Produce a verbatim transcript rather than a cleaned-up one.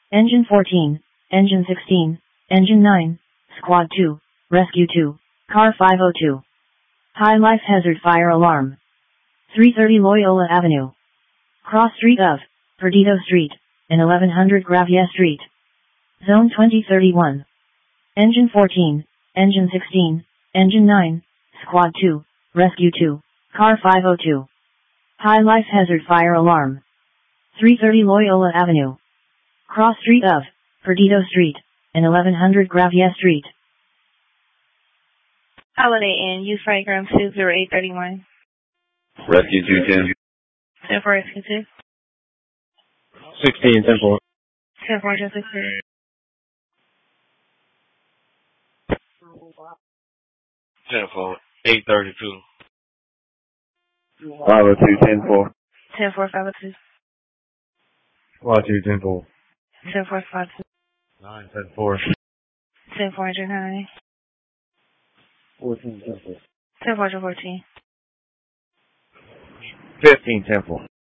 Engine fourteen, Engine sixteen, Engine nine, Squad two, Rescue two, Car five oh two. High life hazard fire alarm. three thirty Loyola Avenue. Cross street of Perdido Street and eleven hundred Gravia Street. Zone twenty thirty-one. Engine fourteen, Engine sixteen, Engine nine, Squad two, Rescue two, Car five oh two. High life hazard fire alarm. three thirty Loyola Avenue. Cross street of Perdido Street and eleven hundred Gravia Street. Holiday Inn, use Fragram two zero eight three one. Rescue two ten. ten four Rescue two. sixteen, ten four. ten four ten six two. ten four eight thirty-two. five oh two ten four. ten four five oh two. Y two, ten four. ten four five two. nine, ten four. ten four hundred nine. fourteen, ten four. ten four fourteen. fifteen, ten four.